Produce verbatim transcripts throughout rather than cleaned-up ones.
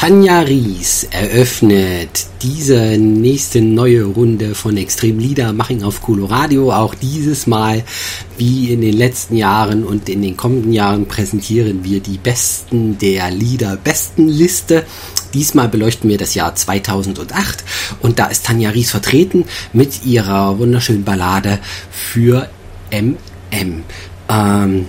Tanja Ries eröffnet diese nächste neue Runde von Extrem Liedermaching auf Coloradio. Auch dieses Mal, wie in den letzten Jahren und in den kommenden Jahren, präsentieren wir die Besten der Lieder-Bestenliste. Diesmal beleuchten wir das Jahr zweitausendacht und da ist Tanja Ries vertreten mit ihrer wunderschönen Ballade für M M. Ähm,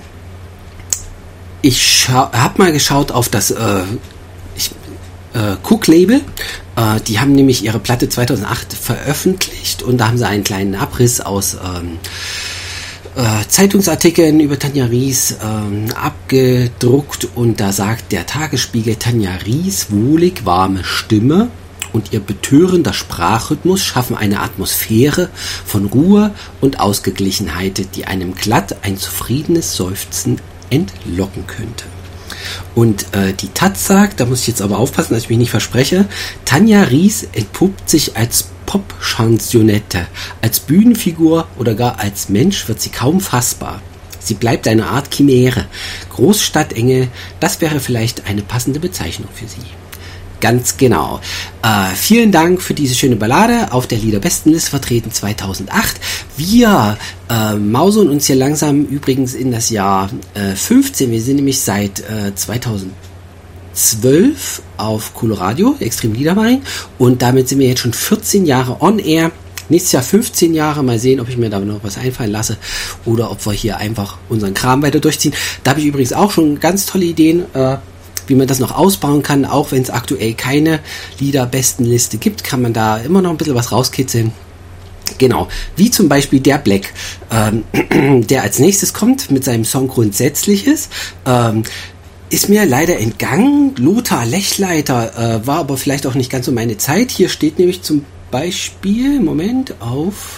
ich habe mal geschaut auf das äh, ich, äh, Cook-Label. Äh, die haben nämlich ihre Platte zweitausendacht veröffentlicht und da haben sie einen kleinen Abriss aus ähm, äh, Zeitungsartikeln über Tanja Ries ähm, abgedruckt und da sagt der Tagesspiegel: Tanja Ries wohlig warme Stimme und ihr betörender Sprachrhythmus schaffen eine Atmosphäre von Ruhe und Ausgeglichenheit, die einem glatt ein zufriedenes Seufzen entlocken könnte. Und äh, die Taz sagt, da muss ich jetzt aber aufpassen, dass ich mich nicht verspreche, Tanja Ries entpuppt sich als Pop-Chansonette, als Bühnenfigur oder gar als Mensch wird sie kaum fassbar. Sie bleibt eine Art Chimäre. Großstadtengel, das wäre vielleicht eine passende Bezeichnung für sie. Ganz genau. Äh, vielen Dank für diese schöne Ballade auf der Liederbestenliste vertreten zweitausendacht. Wir äh, mausern uns hier langsam übrigens in das Jahr äh, fünfzehn. Wir sind nämlich seit äh, zweitausendzwölf auf Coloradio, Extrem Liedermaching, und damit sind wir jetzt schon vierzehn Jahre on air. Nächstes Jahr fünfzehn Jahre. Mal sehen, ob ich mir da noch was einfallen lasse oder ob wir hier einfach unseren Kram weiter durchziehen. Da habe ich übrigens auch schon ganz tolle Ideen, äh, wie man das noch ausbauen kann. Auch wenn es aktuell keine Liederbestenliste gibt, kann man da immer noch ein bisschen was rauskitzeln. Genau, wie zum Beispiel der Black, ähm, der als nächstes kommt mit seinem Song Grundsätzliches. Ähm, ist mir leider entgangen. Lothar Lechleiter äh, war aber vielleicht auch nicht ganz so meine Zeit. Hier steht nämlich zum Beispiel, Moment, auf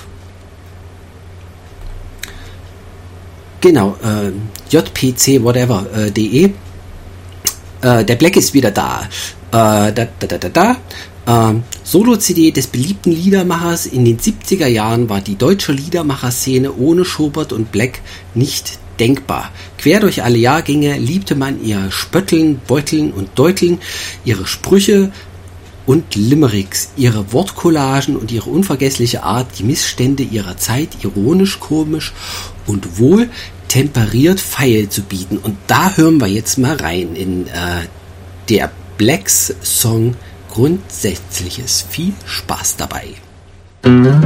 genau, äh, j p c whatever punkt d e. Äh, der Black ist wieder da. Äh, da, da, da, da, da. Äh, Solo-C D des beliebten Liedermachers. In den siebziger Jahren war die deutsche Liedermacher-Szene ohne Schobert und Black nicht denkbar. Quer durch alle Jahrgänge liebte man ihr Spötteln, Beuteln und Deuteln, ihre Sprüche und Limericks, ihre Wortcollagen und ihre unvergessliche Art, die Missstände ihrer Zeit ironisch, komisch und wohl temperiert feil zu bieten. Und da hören wir jetzt mal rein in äh, der Blacks Song Grundsätzliches. Viel Spaß dabei.